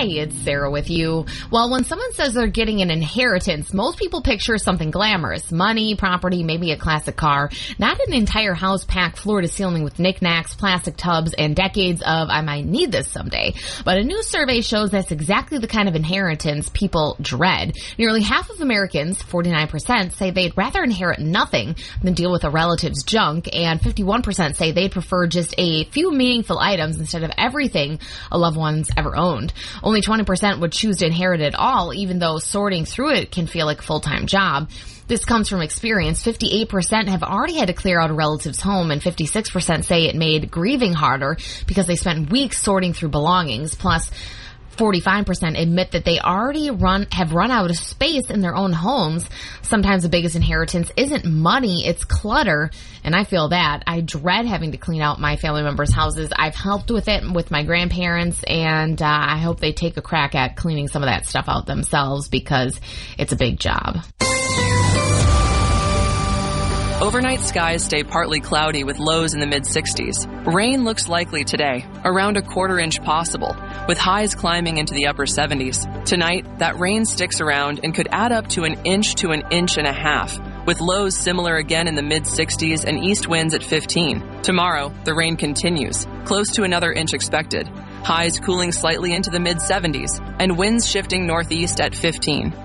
Hi, it's Sarah with you. Well, when someone says they're getting an inheritance, most people picture something glamorous. Money, property, maybe a classic car. Not an entire house packed floor to ceiling with knickknacks, plastic tubs, and decades of I might need this someday. But a new survey shows that's exactly the kind of inheritance people dread. Nearly half of Americans, 49%, say they'd rather inherit nothing than deal with a relative's junk, and 51% say they'd prefer just a few meaningful items instead of everything a loved one's ever owned. Only 20% would choose to inherit it all, even though sorting through it can feel like a full-time job. This comes from experience. 58% have already had to clear out a relative's home, and 56% say it made grieving harder because they spent weeks sorting through belongings. Plus, 45% admit that they already have run out of space in their own homes. Sometimes the biggest inheritance isn't money, it's clutter, and I feel that. I dread having to clean out my family members' houses. I've helped with it with my grandparents, and I hope they take a crack at cleaning some of that stuff out themselves because it's a big job. Overnight skies stay partly cloudy with lows in the mid-60s. Rain looks likely today, around a quarter-inch possible, with highs climbing into the upper 70s. Tonight, that rain sticks around and could add up to an inch to an inch and a half, with lows similar again in the mid-60s and east winds at 15. Tomorrow, the rain continues, close to another inch expected. Highs cooling slightly into the mid-70s, and winds shifting northeast at 15.